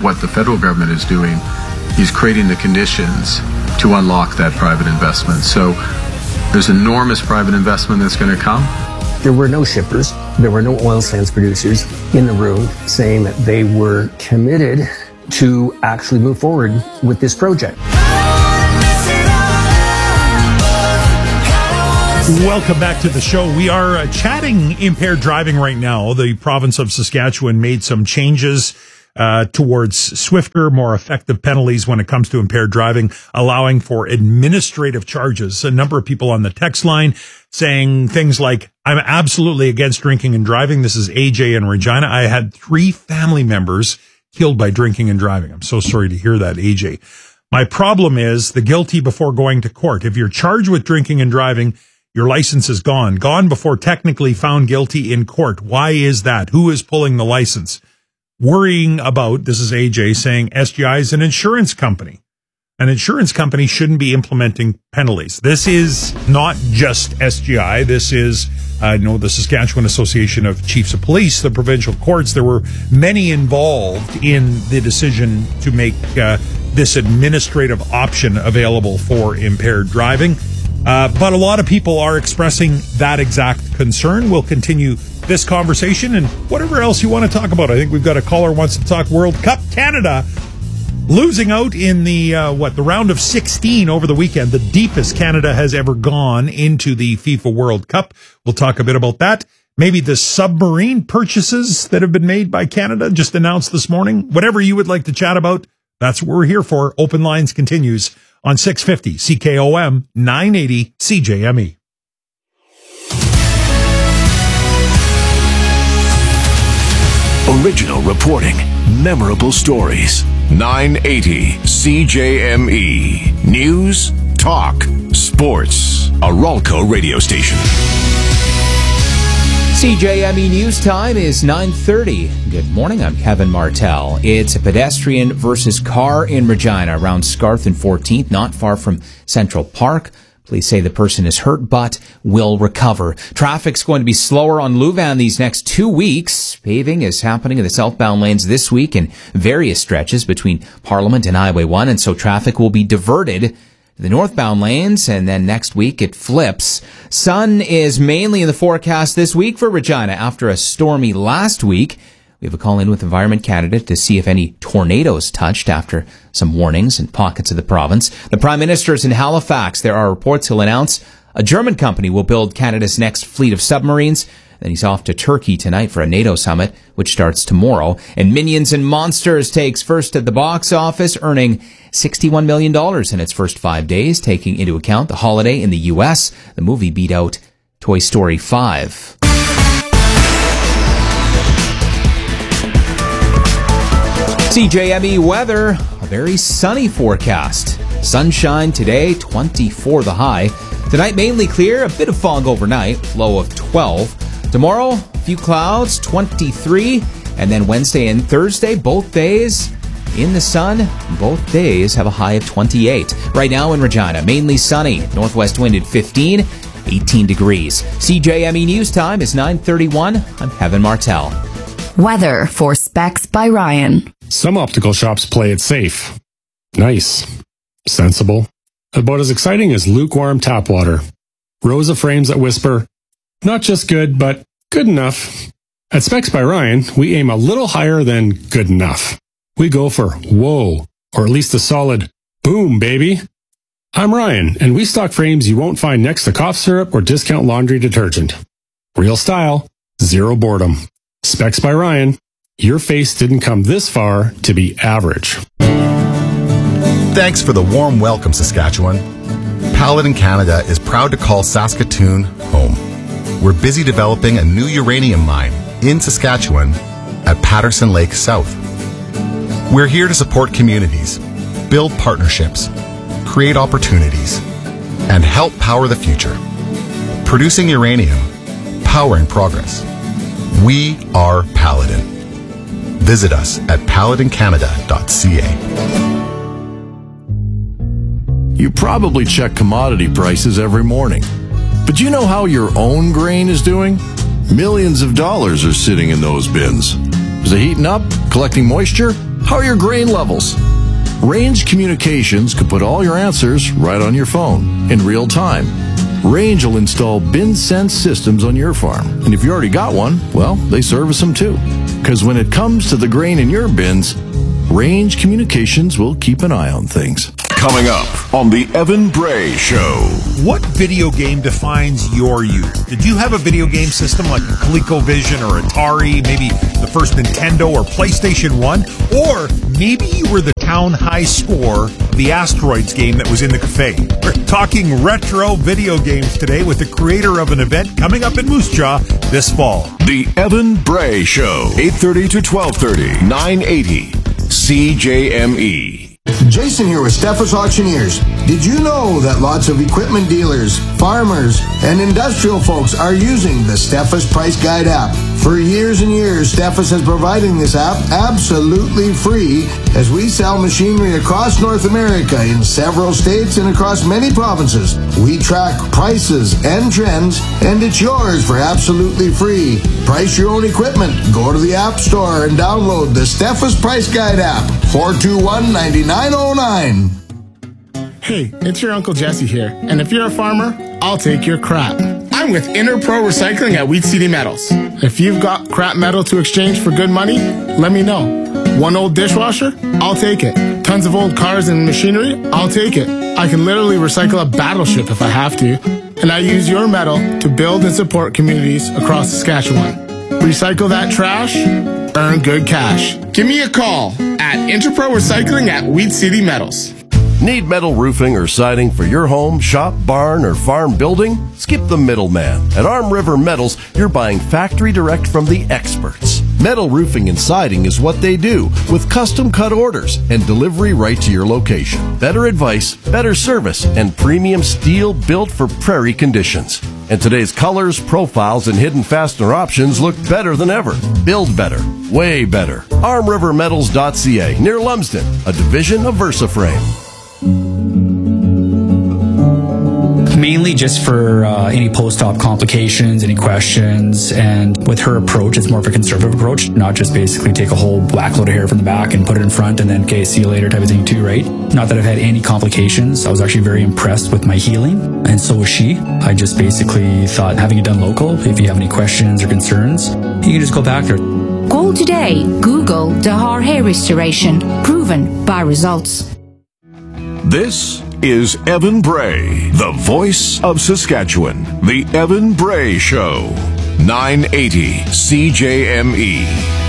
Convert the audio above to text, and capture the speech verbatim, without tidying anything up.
what the federal government is doing, he's creating the conditions to unlock that private investment. So there's enormous private investment that's going to come. There were no shippers, there were no oil sands producers in the room saying that they were committed to actually move forward with this project. Welcome back to the show. We are uh, chatting impaired driving right now. The province of Saskatchewan made some changes uh, towards swifter, more effective penalties when it comes to impaired driving, allowing for administrative charges. A number of people on the text line saying things like, I'm absolutely against drinking and driving. This is A J in Regina. I had three family members killed by drinking and driving. I'm so sorry to hear that, A J. My problem is the guilty before going to court. If you're charged with drinking and driving, your license is gone, gone before technically found guilty in court. Why is that? Who is pulling the license? Worrying about, this is A J saying, S G I is an insurance company. An insurance company shouldn't be implementing penalties. This is not just S G I. This is, I uh, know the Saskatchewan Association of Chiefs of Police, the provincial courts. There were many involved in the decision to make uh, this administrative option available for impaired driving. Uh, but a lot of people are expressing that exact concern. We'll continue this conversation and whatever else you want to talk about. I think we've got a caller who wants to talk World Cup. Canada losing out in the, uh, what, the round of sixteen over the weekend, the deepest Canada has ever gone into the FIFA World Cup. We'll talk a bit about that. Maybe the submarine purchases that have been made by Canada just announced this morning. Whatever you would like to chat about, that's what we're here for. Open Lines continues on six fifty C K O M, nine eighty C J M E. Original reporting, memorable stories. nine eighty C J M E. News, talk, sports. A Ralco radio station. C J M E News time is nine thirty. Good morning, I'm Kevin Martell. It's a pedestrian versus car in Regina around Scarth and fourteenth, not far from Central Park. Police say the person is hurt but will recover. Traffic's going to be slower on Louvain these next two weeks. Paving is happening in the southbound lanes this week in various stretches between Parliament and Highway one, and so traffic will be diverted the northbound lanes, and then next week it flips. Sun is mainly in the forecast this week for Regina after a stormy last week. We have a call in with Environment Canada to see if any tornadoes touched after some warnings in pockets of the province. The Prime Minister is in Halifax. There are reports he'll announce a German company will build Canada's next fleet of submarines. Then he's off to Turkey tonight for a NATO summit, which starts tomorrow. And Minions and Monsters takes first at the box office, earning sixty-one million dollars in its first five days, taking into account the holiday in the U S. The movie beat out Toy Story five. C J M E weather, a very sunny forecast. Sunshine today, twenty-four the high. Tonight mainly clear, a bit of fog overnight, low of twelve. Tomorrow, a few clouds, twenty-three. And then Wednesday and Thursday, both days in the sun. Both days have a high of twenty-eight. Right now in Regina, mainly sunny. Northwest wind at fifteen, eighteen degrees. C J M E News time is nine thirty-one. I'm Kevin Martell. Weather for Specs by Ryan. Some optical shops play it safe. Nice. Sensible. About as exciting as lukewarm tap water. Rows of frames that whisper, not just good, but good enough. At Specs by Ryan, we aim a little higher than good enough. We go for whoa, or at least a solid boom, baby. I'm Ryan, and we stock frames you won't find next to cough syrup or discount laundry detergent. Real style, zero boredom. Specs by Ryan. Your face didn't come this far to be average. Thanks for the warm welcome, Saskatchewan. Paladin Canada is proud to call Saskatoon home. We're busy developing a new uranium mine in Saskatchewan at Patterson Lake South. We're here to support communities, build partnerships, create opportunities, and help power the future. Producing uranium, powering progress. We are Paladin. Visit us at paladin canada dot c a. You probably check commodity prices every morning. But do you know how your own grain is doing? Millions of dollars are sitting in those bins. Is it heating up, collecting moisture? How are your grain levels? Range Communications can put all your answers right on your phone in real time. Range will install bin sense systems on your farm. And if you already got one, well, they service them too. Because when it comes to the grain in your bins, Range Communications will keep an eye on things. Coming up on the Evan Bray Show. What video game defines your youth? Did you have a video game system like a ColecoVision or Atari, maybe the first Nintendo or PlayStation one? Or maybe you were the town high score of the Asteroids game that was in the cafe. We're talking retro video games today with the creator of an event coming up in Moose Jaw this fall. The Evan Bray Show, eight thirty to twelve thirty, nine eighty C J M E. Jason here with Steffes Auctioneers. Did you know that lots of equipment dealers, farmers, and industrial folks are using the Steffes Price Guide app? For years and years, Steffes has providing this app absolutely free as we sell machinery across North America in several states and across many provinces. We track prices and trends, and it's yours for absolutely free. Price your own equipment. Go to the App Store and download the Steffes Price Guide app. four two one, nine nine zero nine. Hey, it's your Uncle Jesse here, and if you're a farmer, I'll take your crap. I'm with Interpro Recycling at Wheat City Metals. If you've got crap metal to exchange for good money, let me know. One old dishwasher? I'll take it. Tons of old cars and machinery? I'll take it. I can literally recycle a battleship if I have to. And I use your metal to build and support communities across Saskatchewan. Recycle that trash, earn good cash. Give me a call at Interpro Recycling at Wheat City Metals. Need metal roofing or siding for your home, shop, barn, or farm building? Skip the middleman. At Arm River Metals, you're buying factory direct from the experts. Metal roofing and siding is what they do, with custom cut orders and delivery right to your location. Better advice, better service, and premium steel built for prairie conditions. And today's colors, profiles, and hidden fastener options look better than ever. Build better. Way better. arm river metals dot c a, near Lumsden, a division of VersaFrame. Mainly just for uh, any post-op complications, any questions, and with her approach, it's more of a conservative approach, not just basically take a whole whack load of hair from the back and put it in front and then, okay, see you later type of thing too, right? Not that I've had any complications. I was actually very impressed with my healing, and so was she. I just basically thought having it done local, if you have any questions or concerns, you can just go back there. Call today. Google Dahar Hair Restoration. Proven by results. This is Evan Bray, the voice of Saskatchewan. The Evan Bray Show, nine eighty C J M E.